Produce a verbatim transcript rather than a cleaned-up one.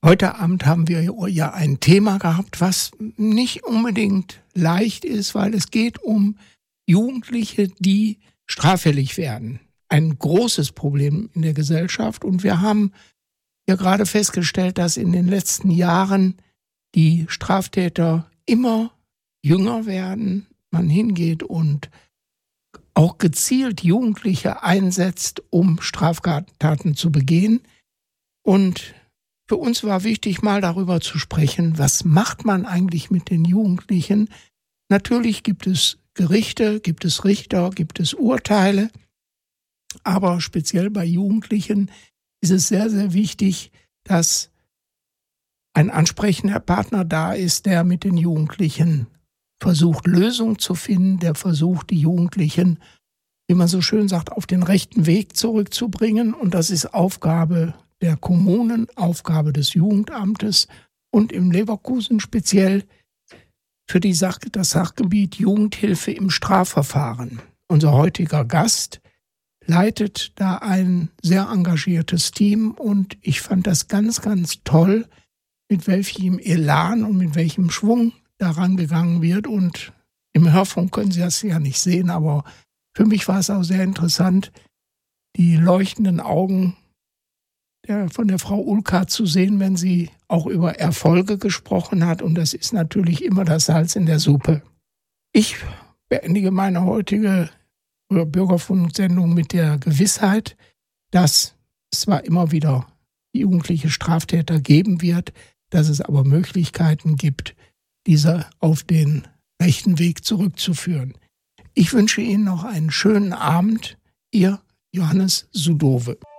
Heute Abend haben wir ja ein Thema gehabt, was nicht unbedingt leicht ist, weil es geht um Jugendliche, die straffällig werden. Ein großes Problem in der Gesellschaft. Und wir haben ja gerade festgestellt, dass in den letzten Jahren die Straftäter immer jünger werden, man hingeht und auch gezielt Jugendliche einsetzt, um Straftaten zu begehen. Und für uns war wichtig, mal darüber zu sprechen, was macht man eigentlich mit den Jugendlichen? Natürlich gibt es Gerichte, gibt es Richter, gibt es Urteile, aber speziell bei Jugendlichen ist es sehr, sehr wichtig, dass ein ansprechender Partner da ist, der mit den Jugendlichen versucht, Lösungen zu finden, der versucht, die Jugendlichen, wie man so schön sagt, auf den rechten Weg zurückzubringen. Und das ist Aufgabe der Kommunen, Aufgabe des Jugendamtes und im Leverkusen speziell für die Sach- das Sachgebiet Jugendhilfe im Strafverfahren. Unser heutiger Gast leitet da ein sehr engagiertes Team und ich fand das ganz, ganz toll, mit welchem Elan und mit welchem Schwung daran gegangen wird. Und im Hörfunk können Sie das ja nicht sehen, aber für mich war es auch sehr interessant, die leuchtenden Augen der, von der Frau Ulka zu sehen, wenn sie auch über Erfolge gesprochen hat. Und das ist natürlich immer das Salz in der Suppe. Ich beendige meine heutige Bürgerfunksendung mit der Gewissheit, dass es zwar immer wieder jugendliche Straftäter geben wird, dass es aber Möglichkeiten gibt, diese auf den rechten Weg zurückzuführen. Ich wünsche Ihnen noch einen schönen Abend. Ihr Johannes Sudove.